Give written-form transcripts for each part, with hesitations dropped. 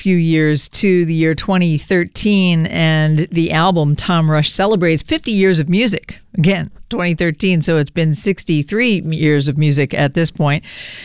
few years to the year 2013, and the album Tom Rush celebrates 50 years of music. Again, 2013, so it's been 63 years of music at this point.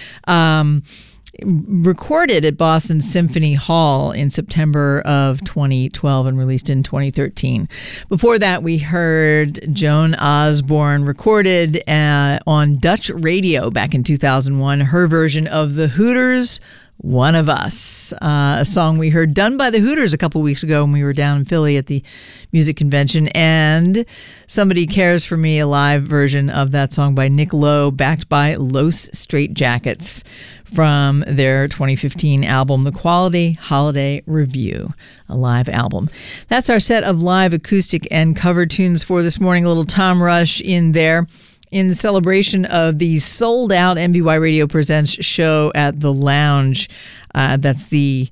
Recorded at Boston Symphony Hall in September of 2012 and released in 2013. Before that, we heard Joan Osborne, recorded on Dutch radio back in 2001, her version of The Hooters' One of Us, a song we heard done by the Hooters a couple weeks ago when we were down in Philly at the music convention, and Somebody Cares for Me, a live version of that song by Nick Lowe, backed by Los Straitjackets from their 2015 album, The Quality Holiday Review, a live album. That's our set of live acoustic and cover tunes for this morning. A little Tom Rush in there, in the celebration of the sold-out MVY Radio Presents show at the Lounge. That's the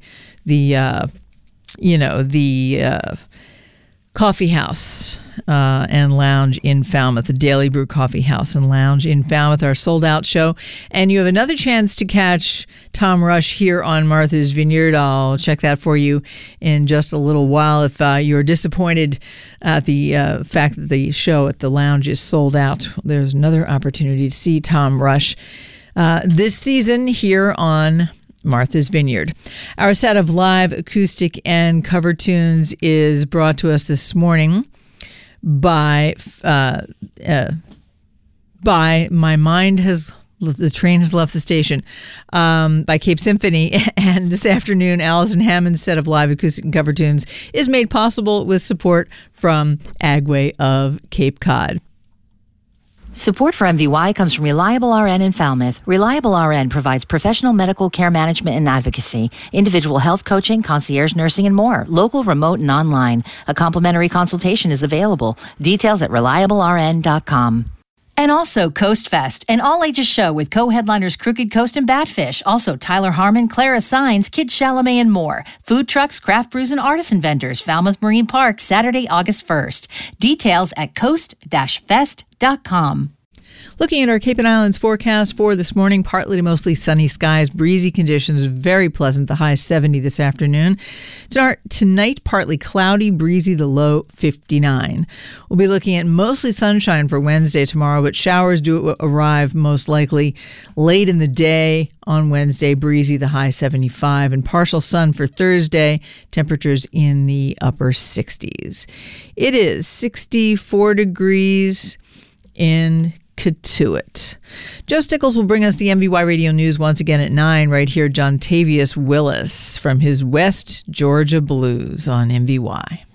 coffee house and lounge in Falmouth, the Daily Brew Coffee House and Lounge in Falmouth, our sold-out show. And you have another chance to catch Tom Rush here on Martha's Vineyard. I'll check that for you in just a little while. If you're disappointed at the fact that the show at the Lounge is sold out, there's another opportunity to see Tom Rush this season here on Martha's Vineyard. Our set of live acoustic and cover tunes is brought to us this morning by The Train Has Left the Station, by Cape Symphony. And this afternoon, Allison Hammond's set of live acoustic and cover tunes is made possible with support from Agway of Cape Cod. Support for MVY comes from Reliable RN in Falmouth. Reliable RN provides professional medical care management and advocacy, individual health coaching, concierge nursing, and more, local, remote, and online. A complimentary consultation is available. Details at reliablern.com. And also Coast Fest, an all-ages show with co-headliners Crooked Coast and Batfish. Also Tyler Harmon, Clara Sines, Kid Chalamet, and more. Food trucks, craft brews, and artisan vendors. Falmouth Marine Park, Saturday, August 1st. Details at coast-fest.com. Looking at our Cape and Islands forecast for this morning, partly to mostly sunny skies, breezy conditions, very pleasant, the high 70 this afternoon. Tonight, partly cloudy, breezy, the low 59. We'll be looking at mostly sunshine for Wednesday tomorrow, but showers do arrive most likely late in the day on Wednesday, breezy, the high 75, and partial sun for Thursday, temperatures in the upper 60s. It is 64 degrees in Cotuit. Joe Stickles will bring us the MVY Radio News once again at 9 right here. John Tavius Willis from his West Georgia Blues on MVY.